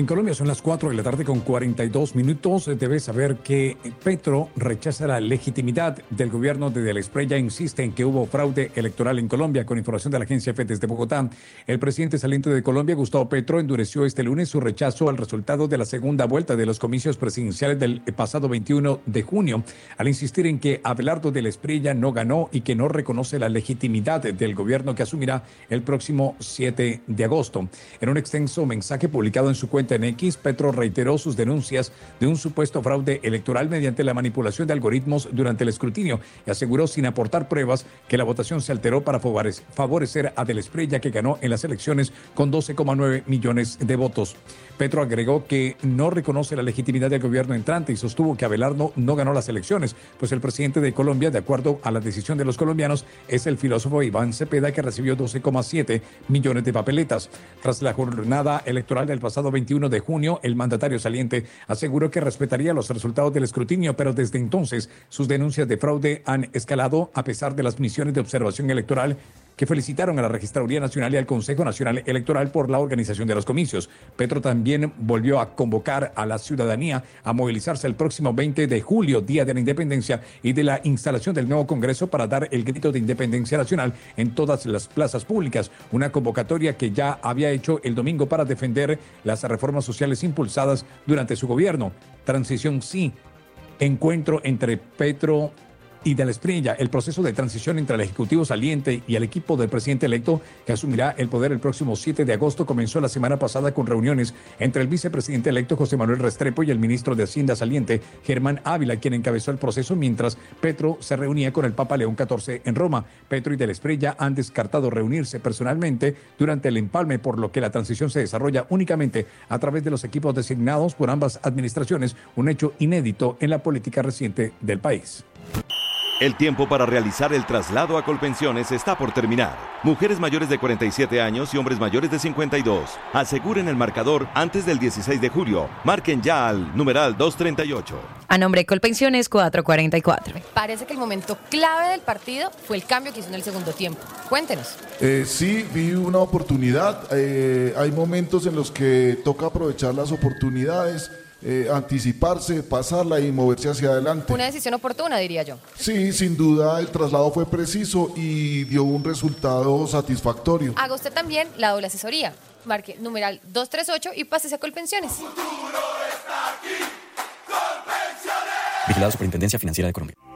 En Colombia son las 4 de la tarde con 42 minutos. Debes saber que Petro rechaza la legitimidad del gobierno de Del Espriella. Insiste en que hubo fraude electoral en Colombia. Con información de la agencia EFE desde Bogotá, el presidente saliente de Colombia, Gustavo Petro, endureció este lunes su rechazo al resultado de la segunda vuelta de los comicios presidenciales del pasado 21 de junio, al insistir en que Abelardo Del Espriella no ganó y que no reconoce la legitimidad del gobierno que asumirá el próximo 7 de agosto. En un extenso mensaje publicado en su cuenta en X, Petro reiteró sus denuncias de un supuesto fraude electoral mediante la manipulación de algoritmos durante el escrutinio y aseguró sin aportar pruebas que la votación se alteró para favorecer a Del Espriella, que ganó en las elecciones con 12,9 millones de votos. Petro agregó que no reconoce la legitimidad del gobierno entrante y sostuvo que Abelardo no ganó las elecciones, pues el presidente de Colombia, de acuerdo a la decisión de los colombianos, es el filósofo Iván Cepeda, que recibió 12,7 millones de papeletas. Tras la jornada electoral del pasado 21 de junio, el mandatario saliente aseguró que respetaría los resultados del escrutinio, pero desde entonces sus denuncias de fraude han escalado a pesar de las misiones de observación electoral que felicitaron a la Registraduría Nacional y al Consejo Nacional Electoral por la organización de los comicios. Petro también volvió a convocar a la ciudadanía a movilizarse el próximo 20 de julio, Día de la Independencia y de la instalación del nuevo Congreso, para dar el grito de independencia nacional en todas las plazas públicas. Una convocatoria que ya había hecho el domingo para defender las reformas sociales impulsadas durante su gobierno. Transición sí. Encuentro entre Petro y Del Espriella. El proceso de transición entre el Ejecutivo saliente y el equipo del presidente electo, que asumirá el poder el próximo 7 de agosto, comenzó la semana pasada con reuniones entre el vicepresidente electo José Manuel Restrepo y el ministro de Hacienda saliente Germán Ávila, quien encabezó el proceso mientras Petro se reunía con el Papa León XIV en Roma. Petro y Del Espriella han descartado reunirse personalmente durante el empalme, por lo que la transición se desarrolla únicamente a través de los equipos designados por ambas administraciones, un hecho inédito en la política reciente del país. El tiempo para realizar el traslado a Colpensiones está por terminar. Mujeres mayores de 47 años y hombres mayores de 52. Aseguren el marcador antes del 16 de julio. Marquen ya al numeral 238. A nombre de Colpensiones 444. Parece que el momento clave del partido fue el cambio que hizo en el segundo tiempo. Cuéntenos. Sí, vi una oportunidad. Hay momentos en los que toca aprovechar las oportunidades. Anticiparse, pasarla y moverse hacia adelante. Una decisión oportuna, diría yo. Sí, sin duda el traslado fue preciso y dio un resultado satisfactorio. Haga usted también la doble asesoría. Marque numeral 238 y pásese a Colpensiones. Vigilado Superintendencia Financiera de Colombia.